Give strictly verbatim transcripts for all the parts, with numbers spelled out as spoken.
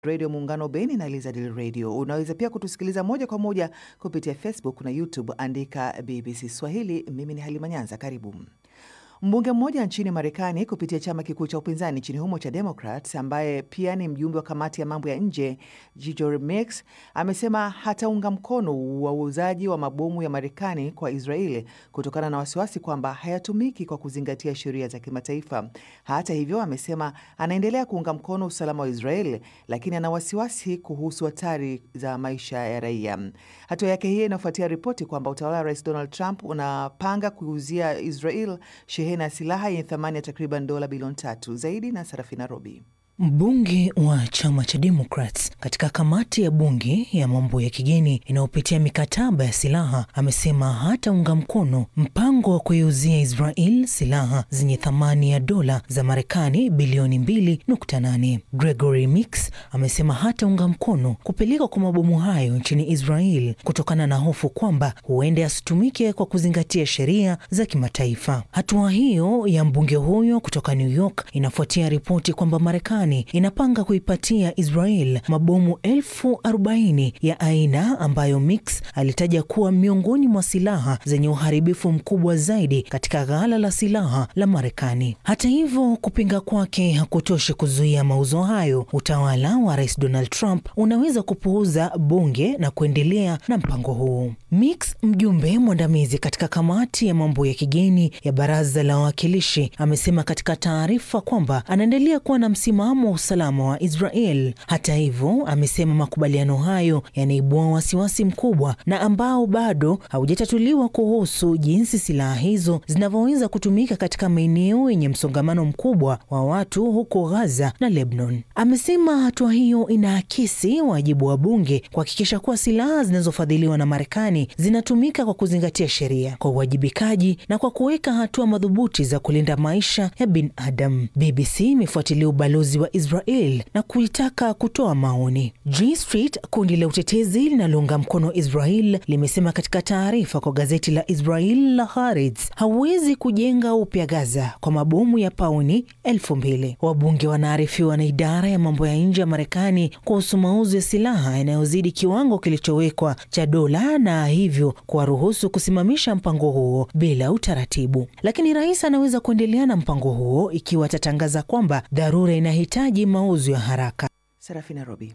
Radio Muungano Beni na Elizadil Radio. Unaweza pia kutusikiliza moja kwa moja kupitia Facebook na YouTube, andika B B C Swahili. Mimi ni Halima Nyanza, karibu. Mbunge mmoja nchini Marekani kupitia chama kikuu cha upinzani nchini humo cha Democrats, ambaye pia ni mjumbe wa kamati ya mambo ya nje, J J Mix, amesema hataunga mkono uuzaji wa mabomu ya Marekani kwa Israeli kutokana na wasiwasi kwamba hayatumiki kwa kuzingatia sheria za kimataifa. Hata hivyo, amesema anaendelea kuunga mkono usalama wa Israeli, lakini ana wasiwasi kuhusu hatari za maisha ya raia. Hatua yake hii inafuatia ripoti kwamba utawala wa Rais Donald Trump unapanga kuuzia Israel shehena ya silaha yenye thamani ya takriban dola bilioni tatu. Zaidi na Sarafina Robi. Mbunge wa chama cha Democrats katika kamati ya bunge ya mambo ya kigeni inayopitia mikataba ya silaha amesema hataunga mkono mpango wa kuiuzia Israel silaha zenye thamani ya dola za Marekani bilioni mbili nukta nane. Gregory Mix amesema hataunga mkono kupeleka kwa mabomu hayo nchini Israel kutokana na hofu kwamba huenda yasitumike kwa kuzingatia sheria za kimataifa. Hatua hiyo ya mbunge huyo kutoka New York inafuatia ripoti kwamba Marekani inapanga kuipatia Israel mabomu elfu arobaini ya aina ambayo Mix alitaja kuwa miongoni mwa silaha zenye uharibifu mkubwa zaidi katika ghala la silaha la Marekani. Hata hivyo, kupinga kwake hakutoshi kuzuia mauzo hayo. Utawala wa Rais Donald Trump unaweza kupuuza bunge na kuendelea na mpango huu. Mix, mjumbe mwandamizi katika kamati ya mambo ya kigeni ya Baraza la Wawakilishi, amesema katika taarifa kwamba anaendelea kuwa na msimamo wa usalama wa Israel. Hata hivyo, amesema makubaliano hayo yanaibua wasiwasi mkubwa na ambao bado haujatatuliwa kuhusu jinsi silaha hizo zinavyoweza kutumika katika maeneo yenye msongamano mkubwa wa watu huko Gaza na Lebanon. Amesema hatua hiyo inaakisi wajibu wa bunge kuhakikisha kuwa silaha zinazofadhiliwa na Marekani zinatumika kwa kuzingatia sheria, kwa uwajibikaji na kwa kuweka hatua madhubuti za kulinda maisha ya binadamu. B B C imefuatilia ubalozi wa Israel na kuitaka kutoa maoni. G Street, kundi la utetezi linalounga mkono Israel, limesema katika taarifa kwa gazeti la Israel la Haaretz, hauwezi kujenga upya Gaza kwa mabomu ya pauni elfu mbili. Wabunge wanaarifiwa na idara ya mambo ya nje ya Marekani kuhusu mauzo ya silaha yanayozidi kiwango kilichowekwa cha dola, na hivyo kuwaruhusu kusimamisha mpango huo bila utaratibu. Lakini rais anaweza kuendelea na mpango huo ikiwa atatangaza kwamba dharura inahitaji mauzo ya haraka. Sarafina Robi.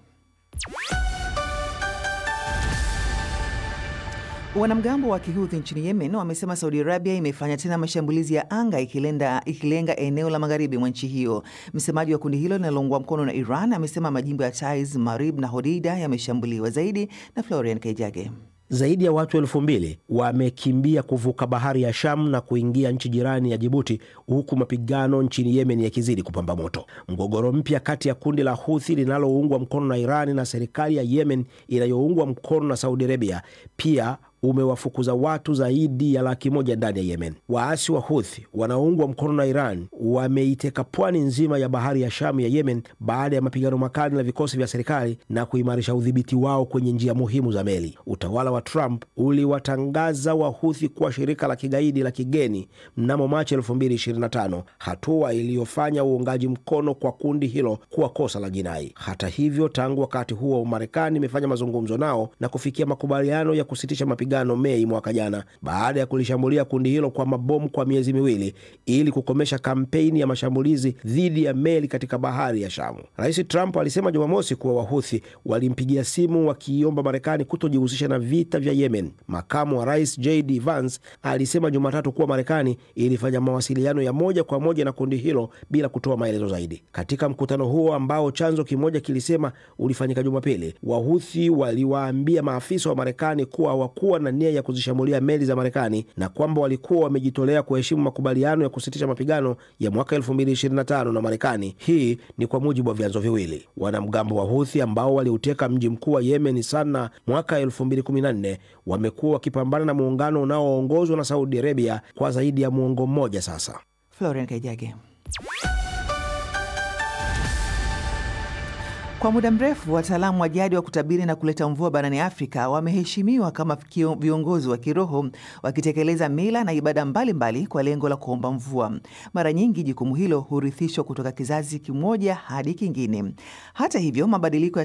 Wanamgambo wa Kihouthi nchini Yemen wamesema Saudi Arabia imefanya tena mashambulizi ya anga ikilenga, ikilenga eneo la magharibi mwa nchi hiyo. Msemaji wa kundi hilo linaloungwa mkono na Iran amesema majimbo ya Taiz, Marib na Hodeidah yameshambuliwa. Zaidi na Florian Kaijage. Zaidi ya watu elfu mbili wamekimbia kuvuka bahari ya Sham na kuingia nchi jirani ya Djibouti, huku mapigano nchini Yemen yakizidi kupamba moto. Mgogoro mpya kati ya kundi la Houthi linaloungwa mkono na Irani na serikali ya Yemen inayoungwa mkono na Saudi Arabia pia umewafukuza watu zaidi ya laki moja ndani ya Yemen. Waasi wa Houthi wanaoungwa mkono na Iran wameiteka pwani nzima ya bahari ya Sham ya Yemen baada ya mapigano makali na vikosi vya serikali na kuimarisha udhibiti wao kwenye njia muhimu za meli. Utawala wa Trump uliwatangaza wa Houthi kuwa shirika la kigaidi la kigeni mnamo Machi elfu mbili ishirini na tano, hatua iliyofanya uungaji mkono kwa kundi hilo kuwa kosa la jinai. Hata hivyo, tangu wakati huo Marekani imefanya mazungumzo nao na kufikia makubaliano ya kusitisha mapigano Mei mwaka jana baada ya kulishambulia kundi hilo kwa mabomu kwa miezi miwili ili kukomesha kampeni ya mashambulizi dhidi ya meli katika bahari ya Shamu. Rais Trump alisema Jumamosi kuwa Wahuthi walimpigia simu wakiomba Marekani kutojihusisha na vita vya Yemen. Makamu wa Rais J D Vance alisema Jumatatu kuwa Marekani ilifanya mawasiliano ya moja kwa moja na kundi hilo bila kutoa maelezo zaidi. Katika mkutano huo ambao chanzo kimoja kilisema ulifanyika Jumapili, Wahuthi waliwaambia maafisa wa Marekani kuwa hawakuwa na nia ya kuzishambulia meli za Marekani na kwamba walikuwa wamejitolea kuheshimu makubaliano ya kusitisha mapigano ya mwaka elfu mbili ishirini na tano na Marekani. Hii ni kwa mujibu wa vyanzo viwili. Wanamgambo wa Houthi ambao waliuteka mji mkuu wa Yemen Sanaa mwaka elfu mbili kumi na nne wamekuwa wakipambana na muungano unaoongozwa na Saudi Arabia kwa zaidi ya muongo mmoja sasa. Florian Kaijage. Kwa muda mrefu wataalamu wa jadi wa kutabiri na kuleta mvua barani Afrika wameheshimiwa kama viongozi wa kiroho, wakitekeleza mila na ibada mbalimbali mbali kwa lengo la kuomba mvua. Mara nyingi jukumu hilo hurithishwa kutoka kizazi kimoja hadi kingine. Hata hivyo, mabadiliko ya